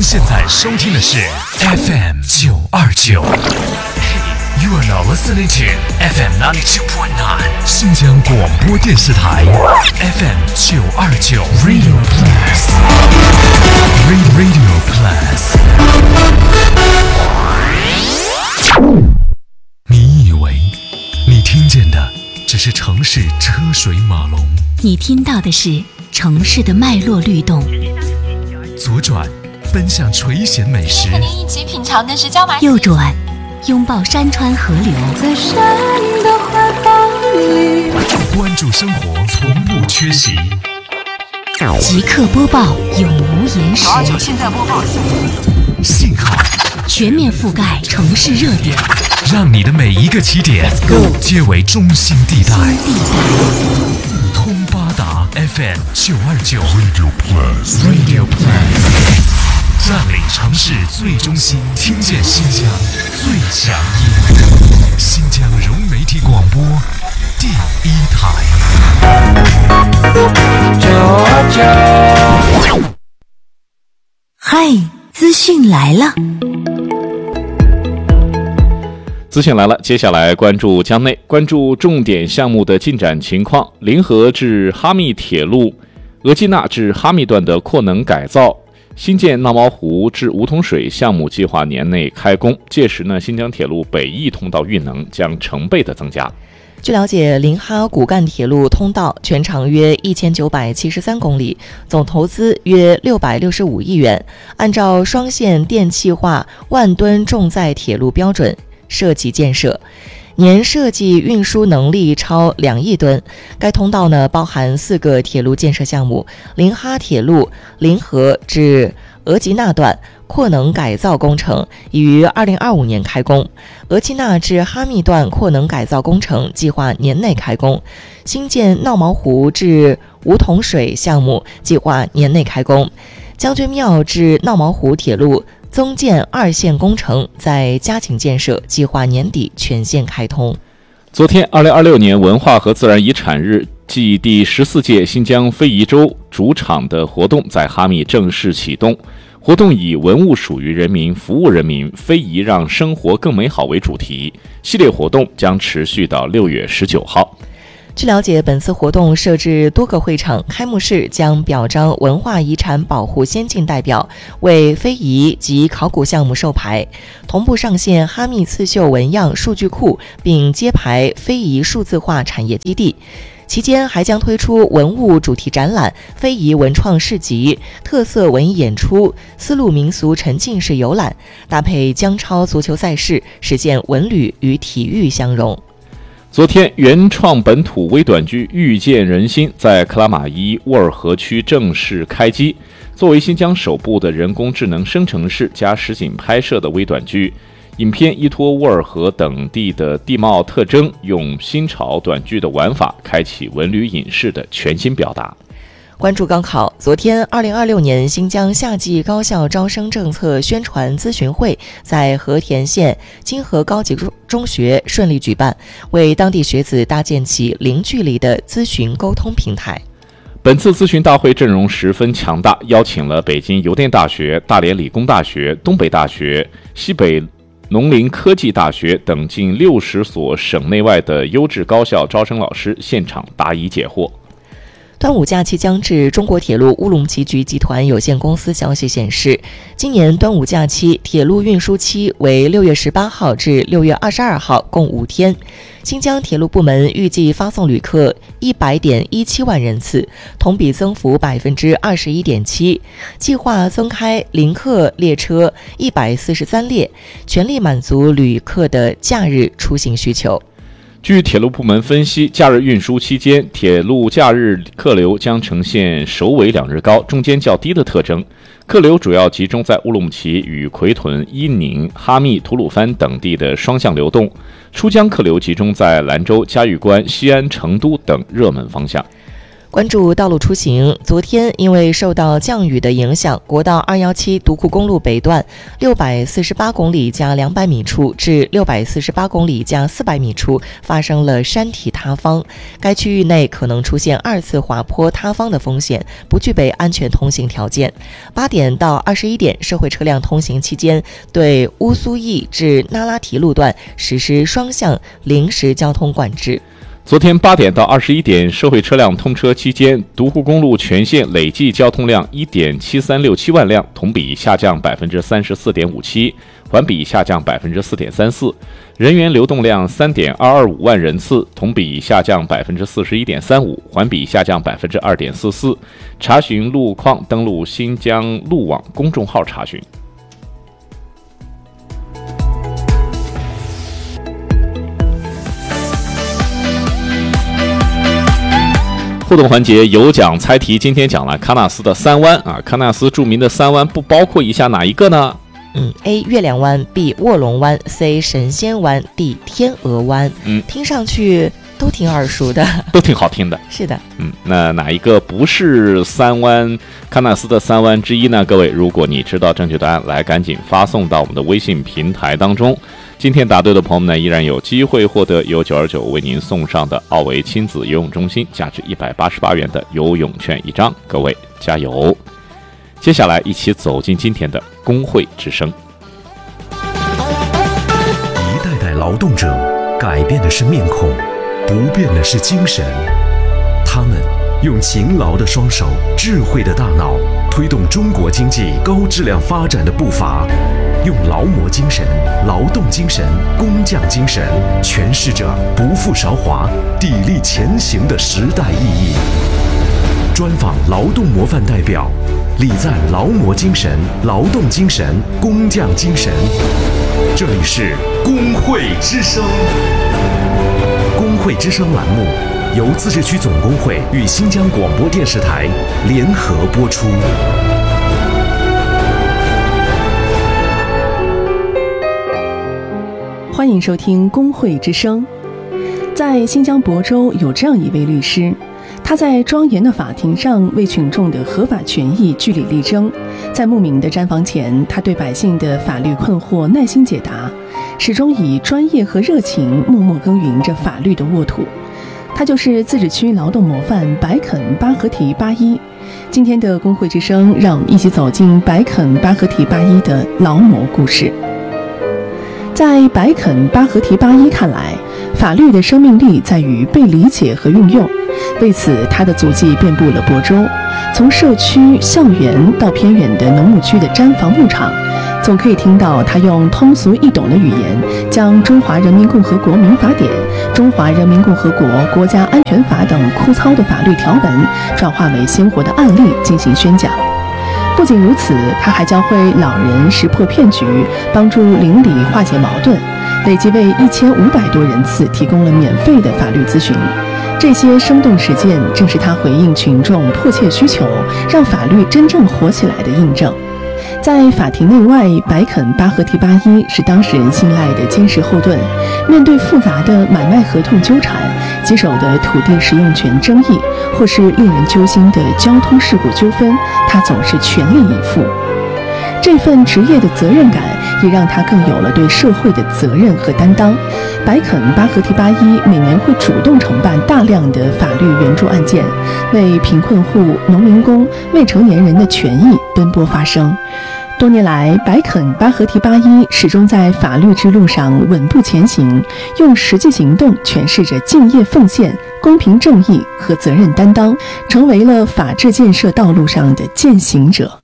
现在收听的是 FM 929。You are now listening to FM 92.9 新疆广播电视台 FM 929 Radio Plus Radio Plus。你以为你听见的只是城市车水马龙， 你听到的是城市的脉络律动。 左转奔向垂涎美食， 和您一起品尝的是椒麻。 右转拥抱山川河流， 在山的怀抱里， 关注生活从不缺席。 即刻播报，永无延时。 现在播报。 信号全面覆盖城市热点， 让你的每一个起点皆为中心地带。四通八达 FM 929 Radio Plus， 占领城市最中心，听见新疆最强音。新疆融媒体广播第一台。 嗨，资讯来了。 资讯来了，接下来关注江内，关注重点项目的进展情况。临河至哈密铁路额济纳至哈密段的扩能改造，新建闹毛湖至梧桐水项目计划年内开工，届时呢，新疆铁路北翼通道运能将成倍的增加。 据了解，临哈骨干铁路通道全长约1973公里，总投资约665亿元，按照双线电气化万吨重载铁路标准设计建设，年设计运输能力超2亿吨。该通道呢包含4个铁路建设项目：临哈铁路临河至额济纳段扩能改造工程已于2025年开工，额济纳至哈密段扩能改造工程计划年内开工，新建闹毛湖至梧桐水项目计划年内开工，将军庙至闹毛湖铁路增建2线工程在加紧建设，计划年底全线开通。 昨天2026年文化和自然遗产日暨第14届新疆非遗周主场的活动在哈密正式启动。活动以文物属于人民，服务人民，非遗让生活更美好为主题，系列活动将持续到6月19号。 据了解，本次活动设置多个会场，开幕式将表彰文化遗产保护先进代表，为非遗及考古项目授牌，同步上线哈密刺绣纹样数据库，并揭牌非遗数字化产业基地。期间还将推出文物主题展览、非遗文创市集、特色文艺演出、丝路民俗沉浸式游览，搭配江超足球赛事，实现文旅与体育相融。 昨天，原创本土微短剧《遇见人心》在克拉玛依沃尔河区正式开机。作为新疆首部的人工智能生成式加实景拍摄的微短剧，影片依托沃尔河等地的地貌特征，用新潮短剧的玩法，开启文旅影视的全新表达。 关注高考，昨天2026年新疆夏季高校招生政策宣传咨询会在和田县金河高级中学顺利举办，为当地学子搭建起零距离的咨询沟通平台。 本次咨询大会阵容十分强大，邀请了北京邮电大学、大连理工大学、东北大学、西北农林科技大学等近60所省内外的优质高校招生老师现场答疑解惑。 端午假期将至，中国铁路乌鲁木齐局集团有限公司消息显示，今年端午假期铁路运输期为6月18号至6月22号，共5天。新疆铁路部门预计发送旅客100.17万人次，同比增幅21.7%，计划增开临客列车143列，全力满足旅客的假日出行需求。 据铁路部门分析，假日运输期间，铁路假日客流将呈现首尾2日高、中间较低的特征。客流主要集中在乌鲁木齐与奎屯、伊宁、哈密、吐鲁番等地的双向流动，出疆客流集中在兰州、嘉峪关、西安、成都等热门方向。 关注道路出行，昨天因为受到降雨的影响，国道217独库公路北段648公里加200米处至648公里加400米处发生了山体塌方，该区域内可能出现2次滑坡塌方的风险，不具备安全通行条件。8点到21点，社会车辆通行期间，对乌苏驿至那拉提路段实施双向临时交通管制。 昨天8点到21点，社会车辆通车期间，独库公路全线累计交通量 1.7367 万辆，同比下降 34.57%， 环比下降 4.34%， 人员流动量 3.225 万人次，同比下降 41.35%， 环比下降 2.44%。 查询路况，登录新疆路网公众号查询。互动环节有奖猜题，今天讲了喀纳斯的3湾啊，喀纳斯著名的3湾不包括以下哪一个呢 ？A 月亮湾， B 卧龙湾， C 神仙湾， D 天鹅湾。听上去都挺耳熟的， 都挺好听的。 是的。 那哪一个不是3湾喀纳斯的3湾之一呢？各位，如果你知道正确答案，来赶紧发送到我们的微信平台当中。今天答对的朋友们呢，依然有机会获得由929为您送上的奥维亲子游泳中心价值188元的游泳券1张，各位加油！接下来一起走进今天的工会之声。 一代代劳动者改变的是面孔，不变的是精神。他们用勤劳的双手、智慧的大脑，推动中国经济高质量发展的步伐。用劳模精神、劳动精神、工匠精神，诠释着不负韶华、砥砺前行的时代意义。专访劳动模范代表，礼赞劳模精神、劳动精神、工匠精神。这里是工会之声。工会之声栏目由自治区总工会与新疆广播电视台联合播出。 欢迎收听工会之声。在新疆亳州有这样一位律师，他在庄严的法庭上为群众的合法权益据理力争。在牧民的毡房前，他对百姓的法律困惑耐心解答，始终以专业和热情默默耕耘着法律的沃土。他就是自治区劳动模范白肯巴合提巴依。今天的工会之声，让我们一起走进白肯巴合提巴依的劳模故事。在白肯巴合提巴依看来，法律的生命力在于被理解和运用。为此，他的足迹遍布了亳州，从社区、校园到偏远的农牧区的毡房牧场，总可以听到他用通俗易懂的语言，将《中华人民共和国民法典》、《中华人民共和国国家安全法》等枯燥的法律条文，转化为鲜活的案例进行宣讲。不仅如此，他还教会老人识破骗局，帮助邻里化解矛盾，累计为1500多人次提供了免费的法律咨询。这些生动实践正是他回应群众迫切需求，让法律真正活起来的印证。在法庭内外，白肯巴合提巴依是当事人信赖的坚实后盾。面对复杂的买卖合同纠缠、棘手的土地使用权争议，或是令人揪心的交通事故纠纷，他总是全力以赴。这份职业的责任感也让他更有了对社会的责任和担当。白肯巴合提巴依每年会主动承办大量的法律援助案件，为贫困户、农民工、未成年人的权益奔波发声。多年来，白肯巴合提巴依始终在法律之路上稳步前行，用实际行动诠释着敬业奉献、公平正义和责任担当，成为了法治建设道路上的践行者。